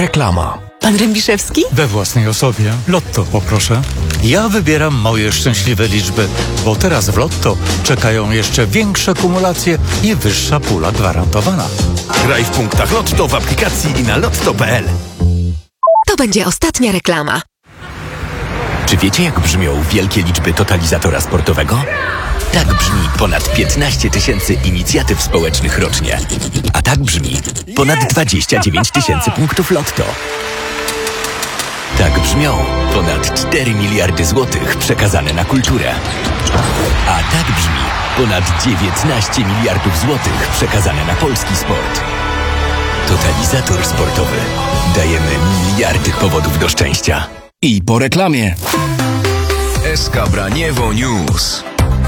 Reklama. Pan Rębiszewski? We własnej osobie. Lotto poproszę. Ja wybieram moje szczęśliwe liczby, bo teraz w Lotto czekają jeszcze większe kumulacje i wyższa pula gwarantowana. Graj w punktach Lotto w aplikacji i na lotto.pl. To będzie ostatnia reklama. Czy wiecie, jak brzmią wielkie liczby totalizatora sportowego? Tak brzmi ponad 15 tysięcy inicjatyw społecznych rocznie. A tak brzmi ponad 29 tysięcy punktów Lotto. Tak brzmią ponad 4 miliardy złotych przekazane na kulturę. A tak brzmi ponad 19 miliardów złotych przekazane na polski sport. Totalizator sportowy. Dajemy miliardy powodów do szczęścia. I po reklamie. SK Braniewo News.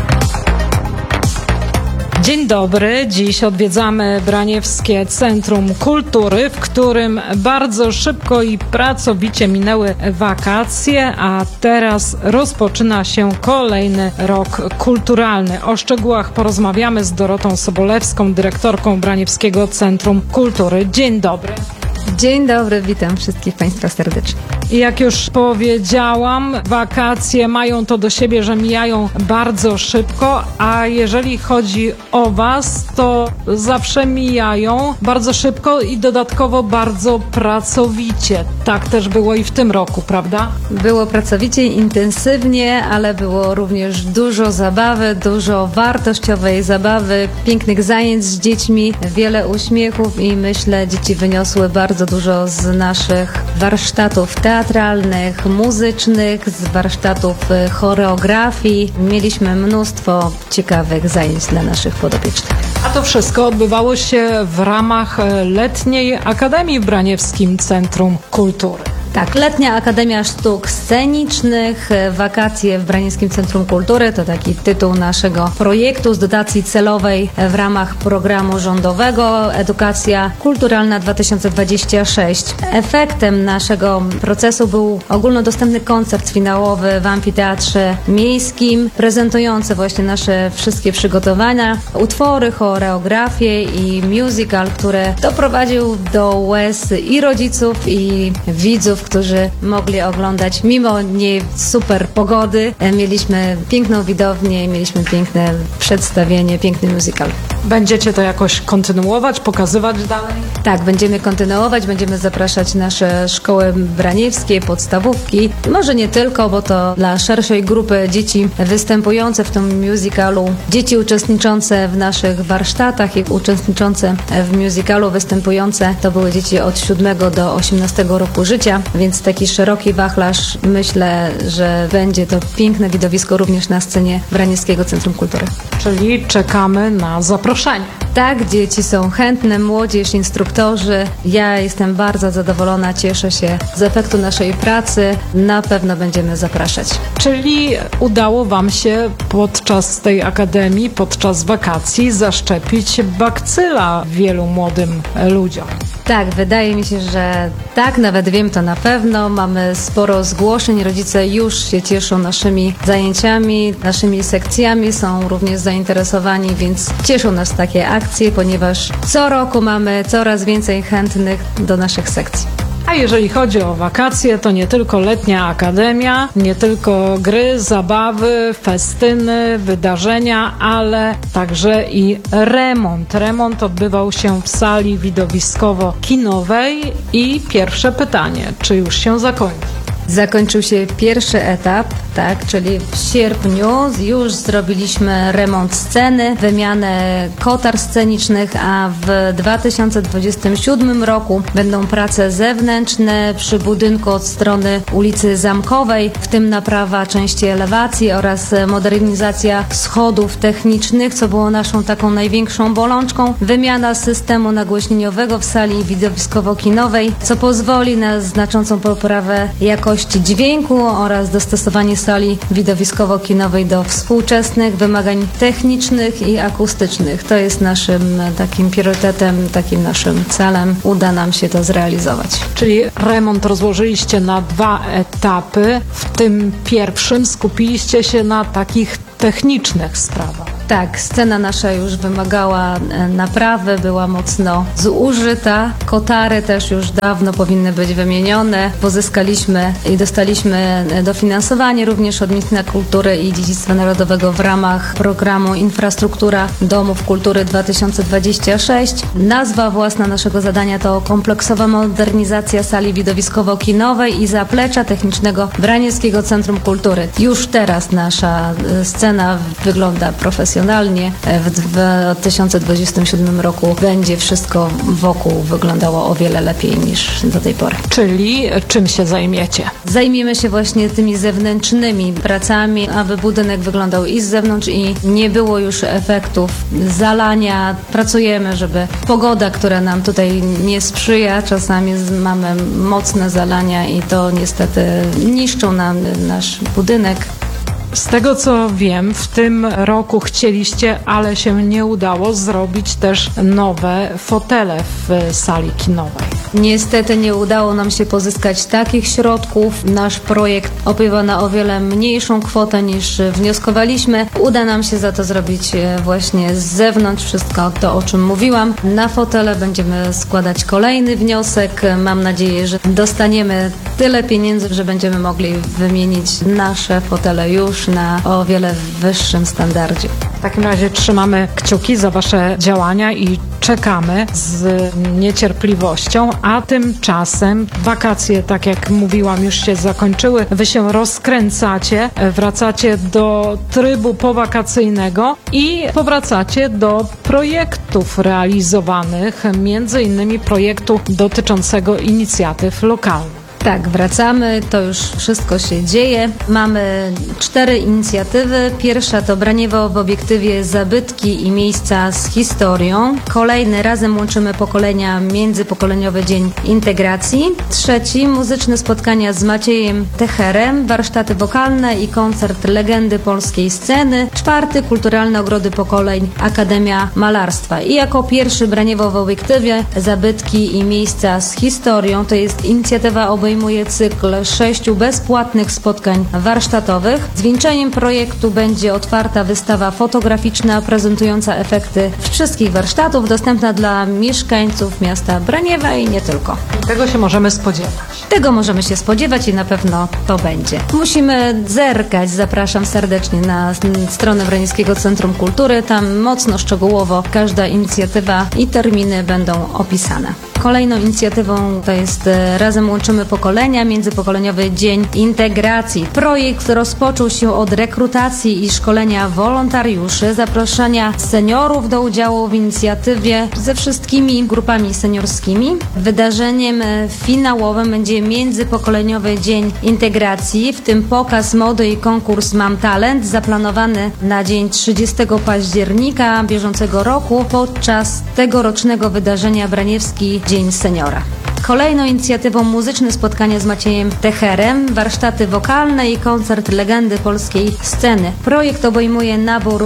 Dzień dobry. Dziś odwiedzamy Braniewskie Centrum Kultury, w którym bardzo szybko i pracowicie minęły wakacje, a teraz rozpoczyna się kolejny rok kulturalny. O szczegółach porozmawiamy z Dorotą Sobolewską, dyrektorką Braniewskiego Centrum Kultury. Dzień dobry. Dzień dobry, witam wszystkich Państwa serdecznie. Jak już powiedziałam, wakacje mają to do siebie, że mijają bardzo szybko, a jeżeli chodzi o Was, to zawsze mijają bardzo szybko i dodatkowo bardzo pracowicie. Tak też było i w tym roku, prawda? Było pracowicie, intensywnie, ale było również dużo zabawy, dużo wartościowej zabawy, pięknych zajęć z dziećmi, wiele uśmiechów i myślę, dzieci wyniosły bardzo dużo z naszych warsztatów teatralnych, muzycznych, z warsztatów choreografii. Mieliśmy mnóstwo ciekawych zajęć dla naszych podopiecznych. A to wszystko odbywało się w ramach Letniej Akademii w Braniewskim Centrum Kultury. Tak, Letnia Akademia Sztuk Scenicznych, wakacje w Braniewskim Centrum Kultury to taki tytuł naszego projektu z dotacji celowej w ramach programu rządowego Edukacja Kulturalna 2026. Efektem naszego procesu był ogólnodostępny koncert finałowy w Amfiteatrze Miejskim, prezentujący właśnie nasze wszystkie przygotowania, utwory, choreografie i musical, które doprowadził do łez i rodziców, i widzów, którzy mogli oglądać mimo nie super pogody. Mieliśmy piękną widownię, mieliśmy piękne przedstawienie, piękny musical. Będziecie to jakoś kontynuować, pokazywać dalej? Tak, będziemy kontynuować, będziemy zapraszać nasze szkoły braniewskie, podstawówki. Może nie tylko, bo to dla szerszej grupy dzieci występujące w tym musicalu, dzieci uczestniczące w naszych warsztatach i uczestniczące w musicalu występujące, to były dzieci od 7 do 18 roku życia, więc taki szeroki wachlarz, myślę, że będzie to piękne widowisko również na scenie Braniewskiego Centrum Kultury. Czyli czekamy na zaproszenie. Tak, dzieci są chętne, młodzież, instruktorzy. Ja jestem bardzo zadowolona, cieszę się z efektu naszej pracy. Na pewno będziemy zapraszać. Czyli udało Wam się podczas tej akademii, podczas wakacji zaszczepić bakcyla wielu młodym ludziom. Tak, wydaje mi się, że tak, nawet wiem to na pewno. Mamy sporo zgłoszeń, rodzice już się cieszą naszymi zajęciami, naszymi sekcjami, są również zainteresowani, więc cieszą nas takie akcje, ponieważ co roku mamy coraz więcej chętnych do naszych sekcji. A jeżeli chodzi o wakacje, to nie tylko Letnia Akademia, nie tylko gry, zabawy, festyny, wydarzenia, ale także i remont. Remont odbywał się w sali widowiskowo-kinowej i pierwsze pytanie, czy już się zakończy? Zakończył się pierwszy etap, tak, czyli w sierpniu już zrobiliśmy remont sceny, wymianę kotar scenicznych, a w 2027 roku będą prace zewnętrzne przy budynku od strony ulicy Zamkowej, w tym naprawa części elewacji oraz modernizacja schodów technicznych, co było naszą taką największą bolączką, wymiana systemu nagłośnieniowego w sali widowiskowo-kinowej, co pozwoli na znaczącą poprawę jakości dźwięku oraz dostosowanie sali widowiskowo-kinowej do współczesnych wymagań technicznych i akustycznych. To jest naszym takim priorytetem, takim naszym celem. Uda nam się to zrealizować. Czyli remont rozłożyliście na 2 etapy. W tym pierwszym skupiliście się na takich technicznych sprawach. Tak, scena nasza już wymagała naprawy, była mocno zużyta. Kotary też już dawno powinny być wymienione. Pozyskaliśmy i dostaliśmy dofinansowanie również od Ministerstwa Kultury i Dziedzictwa Narodowego w ramach programu Infrastruktura Domów Kultury 2026. Nazwa własna naszego zadania to kompleksowa modernizacja sali widowiskowo-kinowej i zaplecza technicznego Braniewskiego Centrum Kultury. Już teraz nasza scena wygląda profesjonalnie. W 2027 roku będzie wszystko wokół wyglądało o wiele lepiej niż do tej pory. Czyli czym się zajmiecie? Zajmiemy się właśnie tymi zewnętrznymi pracami, aby budynek wyglądał i z zewnątrz i nie było już efektów zalania. Pracujemy, żeby pogoda, która nam tutaj nie sprzyja, czasami mamy mocne zalania i to niestety niszczą nam nasz budynek. Z tego co wiem, w tym roku chcieliście, ale się nie udało, zrobić też nowe fotele w sali kinowej. Niestety nie udało nam się pozyskać takich środków. Nasz projekt opiewa na o wiele mniejszą kwotę niż wnioskowaliśmy. Uda nam się za to zrobić właśnie z zewnątrz wszystko to, o czym mówiłam. Na fotele będziemy składać kolejny wniosek. Mam nadzieję, że dostaniemy tyle pieniędzy, że będziemy mogli wymienić nasze fotele już na o wiele wyższym standardzie. W takim razie trzymamy kciuki za Wasze działania i czekamy z niecierpliwością, a tymczasem wakacje, tak jak mówiłam, już się zakończyły. Wy się rozkręcacie, wracacie do trybu powakacyjnego i powracacie do projektów realizowanych, między innymi projektu dotyczącego inicjatyw lokalnych. Tak, wracamy, to już wszystko się dzieje. Mamy 4 inicjatywy. Pierwsza to Braniewo w obiektywie zabytki i miejsca z historią. Kolejny Razem łączymy pokolenia, międzypokoleniowy dzień integracji. Trzeci muzyczne spotkania z Maciejem Techerem, warsztaty wokalne i koncert legendy polskiej sceny. Czwarty kulturalne ogrody pokoleń, Akademia Malarstwa. I jako pierwszy Braniewo w obiektywie zabytki i miejsca z historią, to jest inicjatywa obejmująca cykl 6 bezpłatnych spotkań warsztatowych. Zwieńczeniem projektu będzie otwarta wystawa fotograficzna prezentująca efekty wszystkich warsztatów, dostępna dla mieszkańców miasta Braniewa i nie tylko. Tego się możemy spodziewać. Tego możemy się spodziewać i na pewno to będzie. Musimy zerkać, zapraszam serdecznie na stronę Braniewskiego Centrum Kultury. Tam mocno szczegółowo każda inicjatywa i terminy będą opisane. Kolejną inicjatywą to jest Razem łączymy pokolenia, międzypokoleniowy dzień integracji. Projekt rozpoczął się od rekrutacji i szkolenia wolontariuszy, zaproszenia seniorów do udziału w inicjatywie ze wszystkimi grupami seniorskimi. Wydarzeniem finałowym będzie międzypokoleniowy dzień integracji, w tym pokaz mody i konkurs Mam Talent, zaplanowany na dzień 30 października bieżącego roku podczas tegorocznego wydarzenia Braniewski Dzień Seniora. Kolejną inicjatywą muzyczne spotkanie z Maciejem Techerem, warsztaty wokalne i koncert legendy polskiej sceny. Projekt obejmuje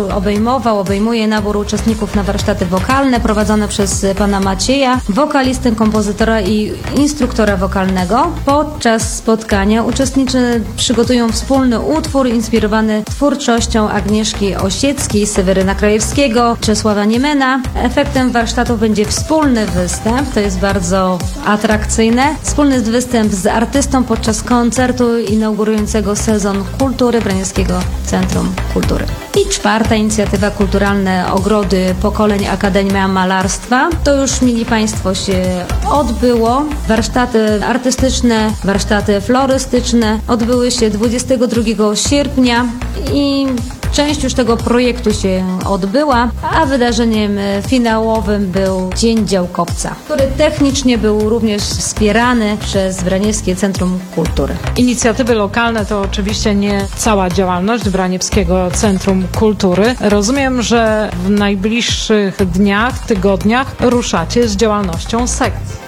nabór uczestników na warsztaty wokalne prowadzone przez pana Macieja, wokalistę, kompozytora i instruktora wokalnego. Podczas spotkania uczestnicy przygotują wspólny utwór inspirowany twórczością Agnieszki Osieckiej, Seweryna Krajewskiego, Czesława Niemena. Efektem warsztatów będzie wspólny występ, to jest bardzo atrakcyjne. Wspólny występ z artystą podczas koncertu inaugurującego sezon kultury Braniewskiego Centrum Kultury. I czwarta inicjatywa, kulturalne ogrody pokoleń, Akademia Malarstwa. To już, mili Państwo, się odbyło. Warsztaty artystyczne, warsztaty florystyczne odbyły się 22 sierpnia i część już tego projektu się odbyła, a wydarzeniem finałowym był Dzień Działkowca, który technicznie był również wspierany przez Braniewskie Centrum Kultury. Inicjatywy lokalne to oczywiście nie cała działalność Braniewskiego Centrum Kultury. Rozumiem, że w najbliższych dniach, tygodniach ruszacie z działalnością sekcji.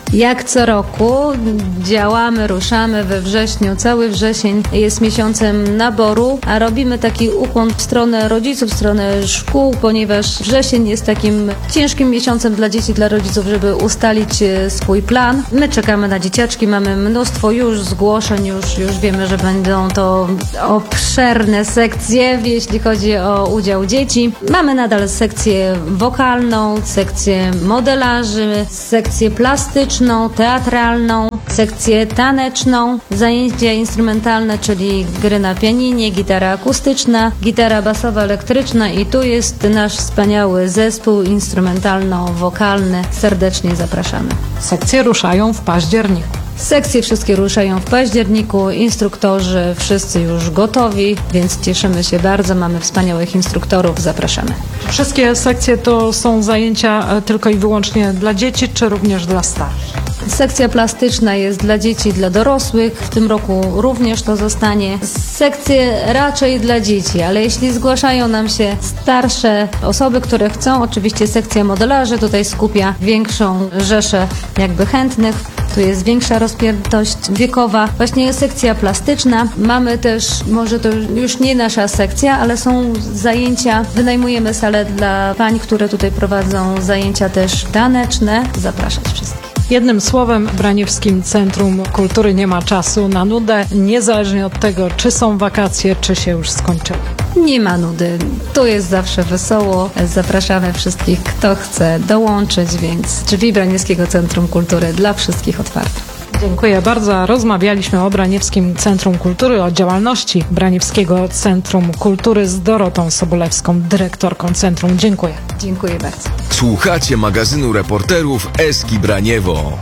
Jak co roku działamy, ruszamy we wrześniu. Cały wrzesień jest miesiącem naboru, a robimy taki ukłon w stronę rodziców, w stronę szkół, ponieważ wrzesień jest takim ciężkim miesiącem dla dzieci, dla rodziców, żeby ustalić swój plan. My czekamy na dzieciaczki, mamy mnóstwo już zgłoszeń, już wiemy, że będą to obszerne sekcje, jeśli chodzi o udział dzieci. Mamy nadal sekcję wokalną, sekcję modelarzy, sekcję plastyczną, teatralną, sekcję taneczną, zajęcia instrumentalne, czyli gry na pianinie, gitara akustyczna, gitara basowa elektryczna i tu jest nasz wspaniały zespół instrumentalno-wokalny. Serdecznie zapraszamy. Sekcje ruszają w październiku. Sekcje wszystkie ruszają w październiku, instruktorzy wszyscy już gotowi, więc cieszymy się bardzo, mamy wspaniałych instruktorów, zapraszamy. Wszystkie sekcje to są zajęcia tylko i wyłącznie dla dzieci, czy również dla starszych? Sekcja plastyczna jest dla dzieci i dla dorosłych, w tym roku również to zostanie. Sekcje raczej dla dzieci, ale jeśli zgłaszają nam się starsze osoby, które chcą, oczywiście sekcja modelarzy tutaj skupia większą rzeszę jakby chętnych. Tu jest większa rozpiętość wiekowa. Właśnie jest sekcja plastyczna. Mamy też, może to już nie nasza sekcja, ale są zajęcia, wynajmujemy salę dla pań, które tutaj prowadzą zajęcia też taneczne. Zapraszać wszystkich. Jednym słowem, w Braniewskim Centrum Kultury nie ma czasu na nudę, niezależnie od tego, czy są wakacje, czy się już skończyły. Nie ma nudy. Tu jest zawsze wesoło. Zapraszamy wszystkich, kto chce dołączyć, więc drzwi Braniewskiego Centrum Kultury dla wszystkich otwarte. Dziękuję bardzo. Rozmawialiśmy o Braniewskim Centrum Kultury, o działalności Braniewskiego Centrum Kultury z Dorotą Sobolewską, dyrektorką centrum. Dziękuję. Dziękuję bardzo. Słuchacie magazynu reporterów Eski Braniewo.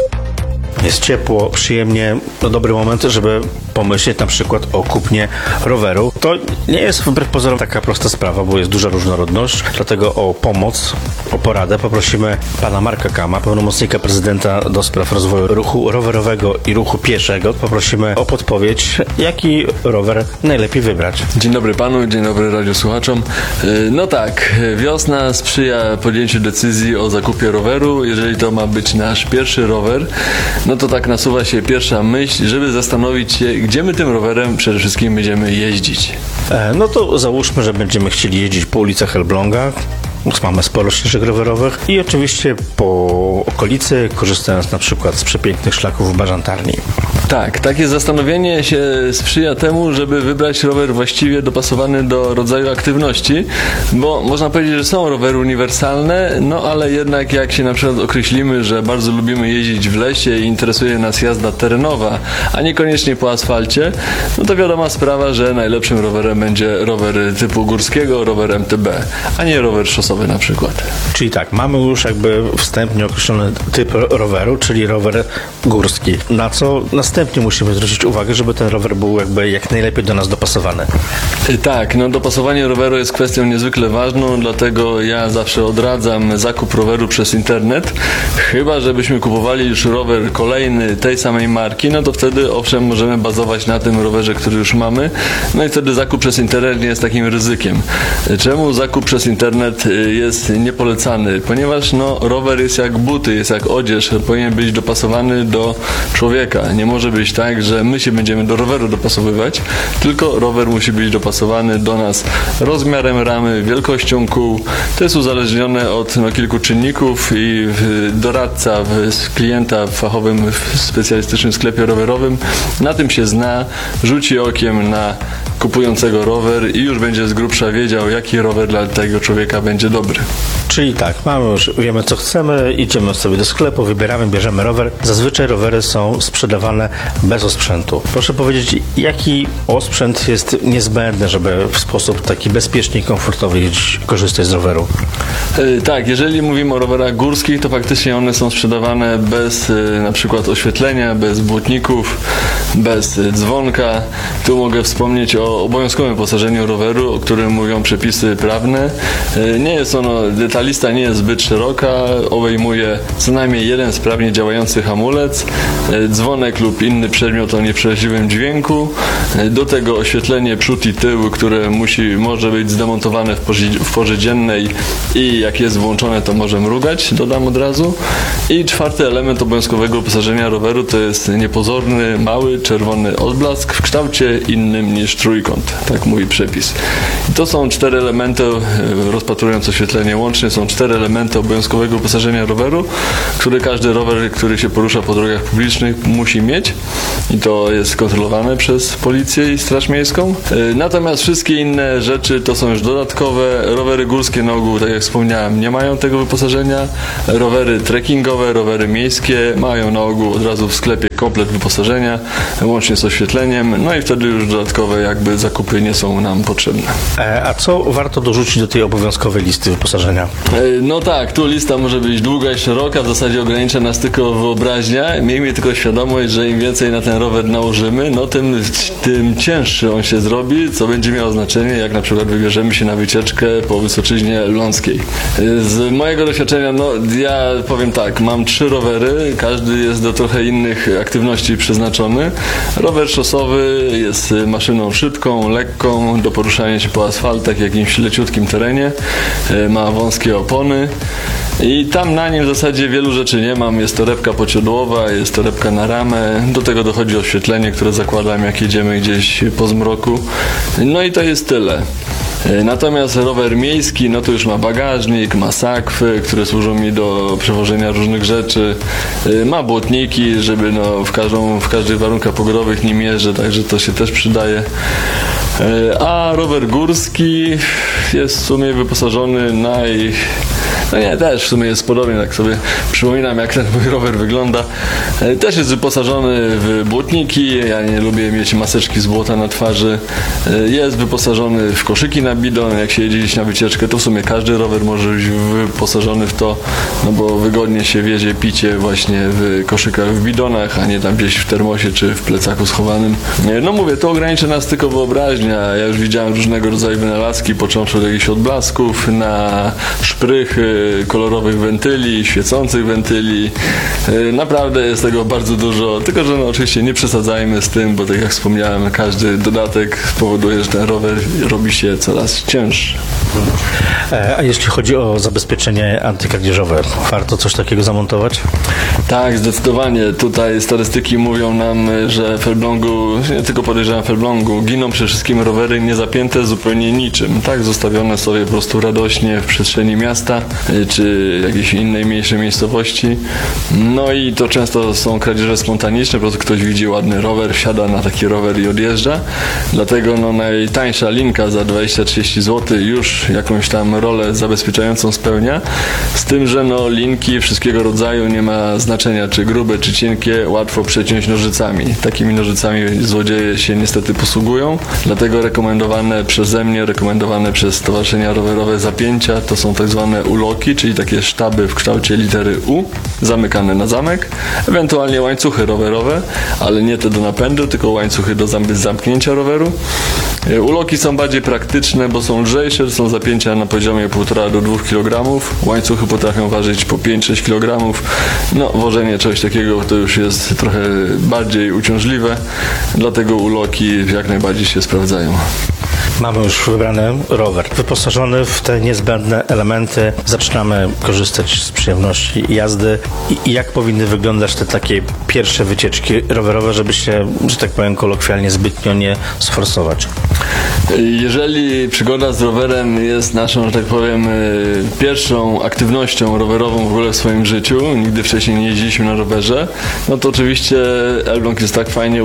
Jest ciepło, przyjemnie, dobry moment, żeby pomyśleć na przykład o kupnie roweru. To nie jest wbrew pozorom taka prosta sprawa, bo jest duża różnorodność, dlatego o pomoc, o poradę poprosimy pana Marka Kama, pełnomocnika prezydenta do spraw rozwoju ruchu rowerowego i ruchu pieszego. Poprosimy o podpowiedź, jaki rower najlepiej wybrać. Dzień dobry panu, dzień dobry radiosłuchaczom. No tak, wiosna sprzyja podjęciu decyzji o zakupie roweru. Jeżeli to ma być nasz pierwszy rower, no to tak nasuwa się pierwsza myśl, żeby zastanowić się, gdzie my tym rowerem przede wszystkim będziemy jeździć. No to załóżmy, że będziemy chcieli jeździć po ulicach Elbląga. Mamy sporo ścieżek rowerowych i oczywiście po okolicy, korzystając na przykład z przepięknych szlaków w Bażantarni. Tak, takie zastanowienie się sprzyja temu, żeby wybrać rower właściwie dopasowany do rodzaju aktywności, bo można powiedzieć, że są rowery uniwersalne, no ale jednak jak się na przykład określimy, że bardzo lubimy jeździć w lesie i interesuje nas jazda terenowa, a niekoniecznie po asfalcie, no to wiadoma sprawa, że najlepszym rowerem będzie rower typu górskiego, rower MTB, a nie rower szosowy na przykład. Czyli tak, mamy już jakby wstępnie określony typ roweru, czyli rower górski. Na co następnie musimy zwrócić uwagę, żeby ten rower był jakby jak najlepiej do nas dopasowany. Tak, no dopasowanie roweru jest kwestią niezwykle ważną, dlatego ja zawsze odradzam zakup roweru przez internet. Chyba żebyśmy kupowali już rower kolejny tej samej marki, no to wtedy owszem możemy bazować na tym rowerze, który już mamy. No i wtedy zakup przez internet nie jest takim ryzykiem. Czemu zakup przez internet jest niepolecany? Ponieważ no rower jest jak buty, jest jak odzież, powinien być dopasowany do człowieka. Nie może być tak, że my się będziemy do roweru dopasowywać, tylko rower musi być dopasowany do nas rozmiarem ramy, wielkością kół. To jest uzależnione od kilku czynników i doradca klienta w fachowym, specjalistycznym sklepie rowerowym na tym się zna, rzuci okiem na kupującego rower i już będzie z grubsza wiedział, jaki rower dla tego człowieka będzie dobry. Czyli tak, wiemy co chcemy, idziemy sobie do sklepu, wybieramy, bierzemy rower. Zazwyczaj rowery są sprzedawane bez osprzętu. Proszę powiedzieć, jaki osprzęt jest niezbędny, żeby w sposób taki bezpieczny i komfortowy korzystać z roweru? Tak, jeżeli mówimy o rowerach górskich, to faktycznie one są sprzedawane bez na przykład oświetlenia, bez błotników, bez dzwonka. Tu mogę wspomnieć o o obowiązkowym wyposażeniu roweru, o którym mówią przepisy prawne. Nie jest ono, detalista nie jest zbyt szeroka, obejmuje co najmniej jeden sprawnie działający hamulec, dzwonek lub inny przedmiot o nieprzeraźliwym dźwięku, do tego oświetlenie przód i tył, które może być zdemontowane w porze dziennej i jak jest włączone, to może mrugać, dodam od razu. I czwarty element obowiązkowego wyposażenia roweru to jest niepozorny, mały, czerwony odblask w kształcie innym niż trójkąt, tak mówi przepis. I to są 4 elementy, rozpatrując oświetlenie łącznie, są 4 elementy obowiązkowego wyposażenia roweru, które każdy rower, który się porusza po drogach publicznych, musi mieć i to jest kontrolowane przez policję i straż miejską. Natomiast wszystkie inne rzeczy to są już dodatkowe. Rowery górskie na ogół, tak jak wspomniałem, nie mają tego wyposażenia. Rowery trekkingowe, rowery miejskie mają na ogół od razu w sklepie komplet wyposażenia, łącznie z oświetleniem, no i wtedy już dodatkowe jakby zakupy nie są nam potrzebne. A co warto dorzucić do tej obowiązkowej listy wyposażenia? No tak, tu lista może być długa i szeroka, w zasadzie ogranicza nas tylko wyobraźnia. Miejmy tylko świadomość, że im więcej na ten rower nałożymy, no tym cięższy on się zrobi, co będzie miało znaczenie, jak na przykład wybierzemy się na wycieczkę po Wysoczyźnie Ląckiej. Z mojego doświadczenia, no ja powiem tak, mam 3 rowery, każdy jest do trochę innych aktywności przeznaczony. Rower szosowy jest maszyną szybką, lekką, do poruszania się po asfaltach, jakimś leciutkim terenie, ma wąskie opony. I tam na nim w zasadzie wielu rzeczy nie mam. Jest torebka pociodłowa, jest torebka na ramę. Do tego dochodzi oświetlenie, które zakładam, jak jedziemy gdzieś po zmroku. No i to jest tyle. Natomiast rower miejski, no to już ma bagażnik, ma sakwy, które służą mi do przewożenia różnych rzeczy, ma błotniki, żeby no w każdych warunkach pogodowych nim jeżdżę, także to się też przydaje. A rower górski jest w sumie wyposażony też w sumie jest podobnie, tak sobie przypominam, jak ten mój rower wygląda. Też jest wyposażony w błotniki, ja nie lubię mieć maseczki z błota na twarzy. Jest wyposażony w koszyki na bidon, jak się jedzie gdzieś na wycieczkę, to w sumie każdy rower może być wyposażony w to, no bo wygodnie się wiezie picie właśnie w koszykach, w bidonach, a nie tam gdzieś w termosie czy w plecaku schowanym. No mówię, to ogranicza nas tylko wyobraźnia. Ja już widziałem różnego rodzaju wynalazki, począwszy od jakichś odblasków, na szprychy, kolorowych wentyli, świecących wentyli. Naprawdę jest tego bardzo dużo, tylko że no oczywiście nie przesadzajmy z tym, bo tak jak wspomniałem, każdy dodatek spowoduje, że ten rower robi się coraz cięższy. A jeśli chodzi o zabezpieczenie antykradzieżowe, warto coś takiego zamontować? Tak, zdecydowanie. Tutaj statystyki mówią nam, że w Elblągu, nie tylko podejrzewam w Elblągu, giną przede wszystkim rowery niezapięte zupełnie niczym. Tak, zostawione sobie po prostu radośnie w przestrzeni miasta czy jakiejś innej mniejszej miejscowości. No i to często są kradzieże spontaniczne, po prostu ktoś widzi ładny rower, wsiada na taki rower i odjeżdża. Dlatego no, najtańsza linka za 20-30 zł już jakąś tam rolę zabezpieczającą spełnia. Z tym, że no, linki wszystkiego rodzaju, nie ma znaczenia czy grube, czy cienkie, łatwo przeciąć nożycami. Takimi nożycami złodzieje się niestety posługują. Dlatego rekomendowane przeze mnie, rekomendowane przez stowarzyszenia rowerowe zapięcia to są tak zwane uloki, czyli takie sztaby w kształcie litery U, zamykane na zamek, ewentualnie łańcuchy rowerowe, ale nie te do napędu, tylko łańcuchy do zamknięcia roweru. Uloki są bardziej praktyczne, bo są lżejsze, są zapięcia na poziomie 1,5 do 2 kg. Łańcuchy potrafią ważyć po 5-6 kg. No, wożenie czegoś takiego to już jest trochę bardziej uciążliwe, dlatego uloki jak najbardziej się sprawdzają. Mamy już wybrany rower, wyposażony w te niezbędne elementy. Zaczynamy korzystać z przyjemności jazdy. I jak powinny wyglądać te takie pierwsze wycieczki rowerowe, żeby się, że tak powiem kolokwialnie, zbytnio nie sforsować? Jeżeli przygoda z rowerem jest naszą, że tak powiem, pierwszą aktywnością rowerową w ogóle w swoim życiu, nigdy wcześniej nie jeździliśmy na rowerze, no to oczywiście Elbląg jest tak fajnie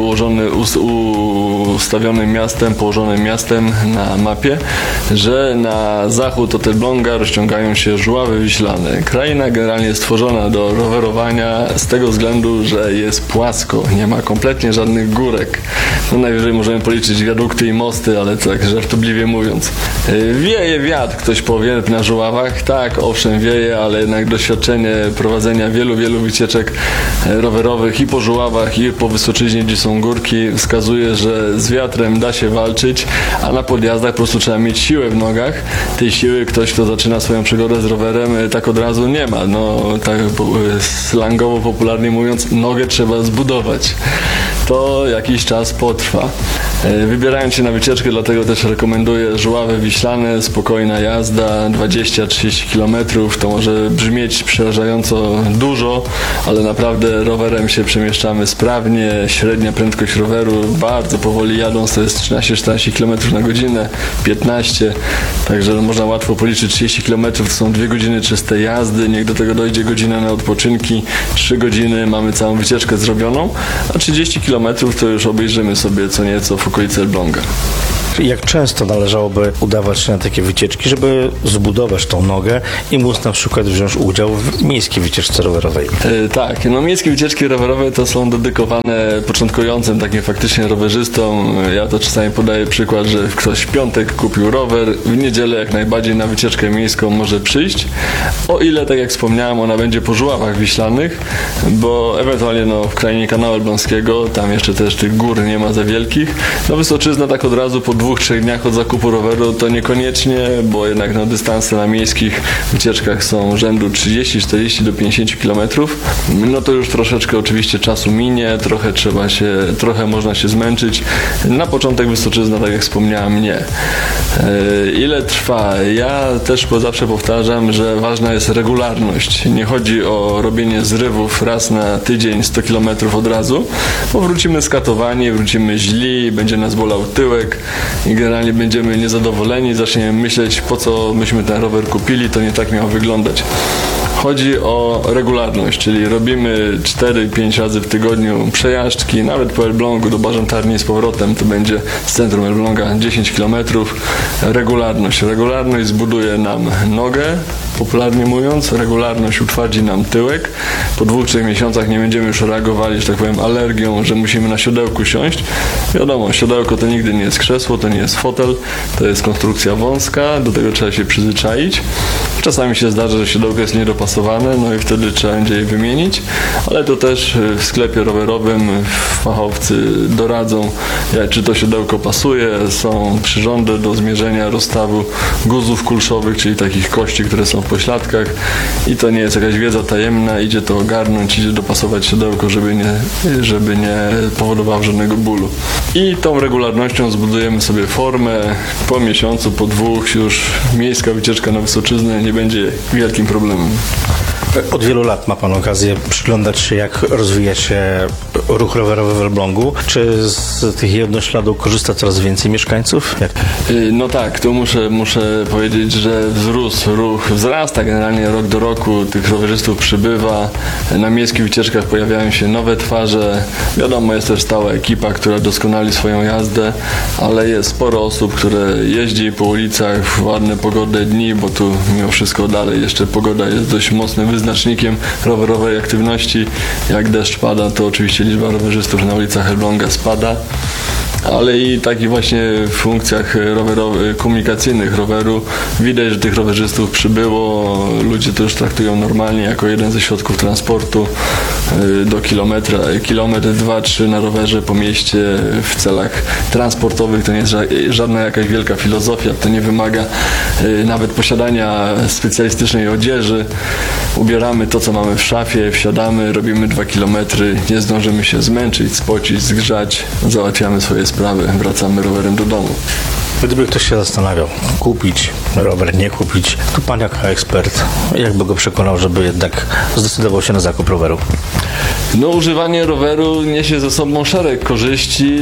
ustawionym miastem, położonym miastem na mapie, że na zachód od Elbląga rozciągają się Żuławy Wiślane. Kraina generalnie jest stworzona do rowerowania z tego względu, że jest płasko, nie ma kompletnie żadnych górek. No najwyżej możemy policzyć wiadukty i mosty, ale tak żartobliwie mówiąc. Wieje wiatr, ktoś powie, na Żuławach. Tak, owszem wieje, ale jednak doświadczenie prowadzenia wielu wycieczek rowerowych i po Żuławach, i po Wysoczyźnie, gdzie są górki, wskazuje, że z wiatrem da się walczyć, a na podjazdach po prostu trzeba mieć siłę w nogach. Tej siły ktoś, kto zaczyna swoją przygodę z rowerem, tak od razu nie ma. No, tak slangowo, popularnie mówiąc, nogę trzeba zbudować. To jakiś czas potrwa. Wybierając się na wycieczkę, dlatego też rekomenduję Żuławy Wiślane, spokojna jazda, 20-30 km. To może brzmieć przerażająco dużo, ale naprawdę rowerem się przemieszczamy sprawnie. Średnia prędkość roweru bardzo powoli jadąc to jest 13-14 km na godzinę, 15, także można łatwo policzyć 30 km, to są 2 godziny czystej jazdy, niech do tego dojdzie godzina na odpoczynki, 3 godziny mamy całą wycieczkę zrobioną, a 30 km to już obejrzymy sobie co nieco w okolicy Elbląga. Jak często należałoby udawać się na takie wycieczki, żeby zbudować tą nogę i móc na przykład wziąć udział w miejskiej wycieczce rowerowej? Tak, no miejskie wycieczki rowerowe to są dedykowane początkującym takim faktycznie rowerzystom. Ja to czasami podaję przykład, że ktoś w piątek kupił rower, w niedzielę jak najbardziej na wycieczkę miejską może przyjść, o ile, tak jak wspomniałem, ona będzie po Żuławach Wiślanych, bo ewentualnie w krainie Kanału Elbląskiego, tam jeszcze też tych gór nie ma za wielkich. No Wysoczyzna tak od razu po 2-3 dniach od zakupu roweru to niekoniecznie, bo jednak dystanse na miejskich wycieczkach są rzędu 30-40 do 50 km. No to już troszeczkę oczywiście czasu minie, trochę można się zmęczyć. Na początek Wysoczyzna, tak jak wspomniałem, nie. Ile trwa? Ja też zawsze powtarzam, że ważna jest regularność. Nie chodzi o robienie zrywów raz na tydzień 100 km od razu, bo wrócimy skatowani, wrócimy źli, będzie nas bolał tyłek i generalnie będziemy niezadowoleni, zaczniemy myśleć, po co myśmy ten rower kupili, to nie tak miało wyglądać. Chodzi o regularność, czyli robimy 4-5 razy w tygodniu przejażdżki, nawet po Elblągu do Bażantarni z powrotem, to będzie z centrum Elbląga 10 km. Regularność zbuduje nam nogę, popularnie mówiąc, regularność utwardzi nam tyłek. Po 2-3 miesiącach nie będziemy już reagowali, że tak powiem, alergią, że musimy na siodełku siąść. Wiadomo, siodełko to nigdy nie jest krzesło, to nie jest fotel, to jest konstrukcja wąska, do tego trzeba się przyzwyczaić. Czasami się zdarza, że siodełko jest niedopasowane, no i wtedy trzeba będzie je wymienić, ale to też w sklepie rowerowym fachowcy doradzą, czy to siodełko pasuje. Są przyrządy do zmierzenia rozstawu guzów kulszowych, czyli takich kości, które są w pośladkach i to nie jest jakaś wiedza tajemna, idzie to ogarnąć, idzie dopasować siodełko, żeby nie powodowało żadnego bólu. I tą regularnością zbudujemy sobie formę, po miesiącu, po 2 już miejska wycieczka na Wysoczyznę nie będzie wielkim problemem. Od wielu lat ma Pan okazję przyglądać się, jak rozwija się ruch rowerowy w Elblągu. Czy z tych jednośladów korzysta coraz więcej mieszkańców? No tak, tu muszę powiedzieć, że ruch wzrasta generalnie rok do roku, tych rowerzystów przybywa, na miejskich wycieczkach pojawiają się nowe twarze, wiadomo, jest też stała ekipa, która doskonali swoją jazdę, ale jest sporo osób, które jeździ po ulicach w ładne, pogodne dni, bo tu mimo wszystko dalej jeszcze pogoda jest dość mocnym wyznacznikiem rowerowej aktywności. Jak deszcz pada, to oczywiście liczba rowerzystów na ulicach Elbląga spada, ale i takich właśnie w funkcjach komunikacyjnych roweru widać, że tych rowerzystów przybyło, ludzie to już traktują normalnie jako jeden ze środków transportu do kilometra, 2-3 na rowerze po mieście w celach transportowych. To nie jest żadna jakaś wielka filozofia, to nie wymaga nawet posiadania specjalistycznej odzieży. Ubieramy to, co mamy w szafie, wsiadamy, robimy 2 kilometry, nie zdążymy się zmęczyć, spocić, zgrzać, załatwiamy swoje sprawy, wracamy rowerem do domu. Gdyby ktoś się zastanawiał, kupić rower, nie kupić, to Pan jako ekspert, jakby go przekonał, żeby jednak zdecydował się na zakup roweru? No, używanie roweru niesie ze sobą szereg korzyści.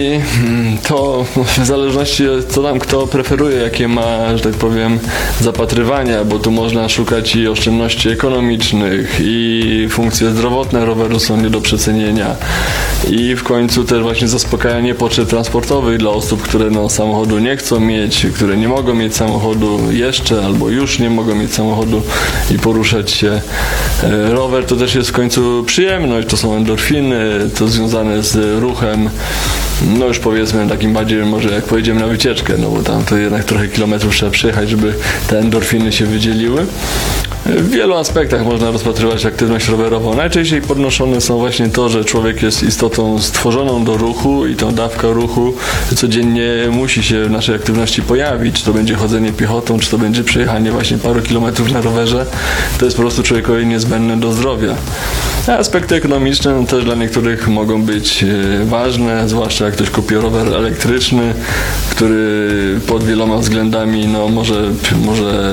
To w zależności co tam kto preferuje, jakie ma, że tak powiem, zapatrywania, bo tu można szukać i oszczędności ekonomicznych, i funkcje zdrowotne roweru są nie do przecenienia, i w końcu też właśnie zaspokajanie potrzeb transportowych dla osób, które samochodu nie chcą mieć, które nie mogą mieć samochodu jeszcze albo już nie mogą mieć samochodu i poruszać się. Rower to też jest w końcu przyjemność, to są endorfiny, to związane z ruchem. no już powiedzmy takim bardziej może jak pojedziemy na wycieczkę, no bo tam to jednak trochę kilometrów trzeba przejechać, żeby te endorfiny się wydzieliły. W wielu aspektach można rozpatrywać aktywność rowerową. Najczęściej podnoszone są właśnie to, że człowiek jest istotą stworzoną do ruchu i ta dawka ruchu codziennie musi się w naszej aktywności pojawić. Czy to będzie chodzenie piechotą, czy to będzie przejechanie właśnie paru kilometrów na rowerze. To jest po prostu człowiekowi niezbędne do zdrowia. A aspekty ekonomiczne też dla niektórych mogą być ważne, zwłaszcza jak ktoś kupi rower elektryczny, który pod wieloma względami no, może